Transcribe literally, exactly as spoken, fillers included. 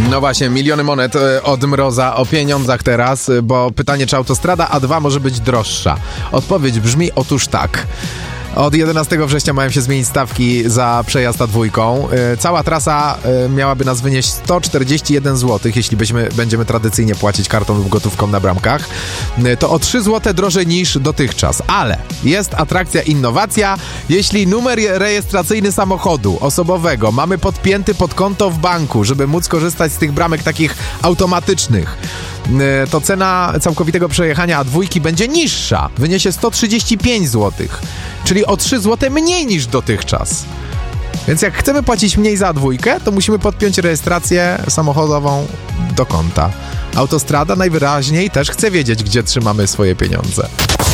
No właśnie, miliony monet od Mroza o pieniądzach teraz, bo pytanie, czy autostrada A dwa może być droższa? Odpowiedź brzmi otóż tak. Od jedenastego września mają się zmienić stawki za przejazd A dwójką. Cała trasa miałaby nas wynieść sto czterdzieści jeden złotych, jeśli byśmy, będziemy tradycyjnie płacić kartą lub gotówką na bramkach. To o trzy złote drożej niż dotychczas. Ale jest atrakcja innowacja. Jeśli numer rejestracyjny samochodu osobowego mamy podpięty pod konto w banku, żeby móc korzystać z tych bramek takich automatycznych, to cena całkowitego przejechania A dwójki będzie niższa. Wyniesie sto trzydzieści pięć złotych, czyli o trzy złote mniej niż dotychczas. Więc jak chcemy płacić mniej za A dwójkę, to musimy podpiąć rejestrację samochodową do konta. Autostrada najwyraźniej też chce wiedzieć, gdzie trzymamy swoje pieniądze.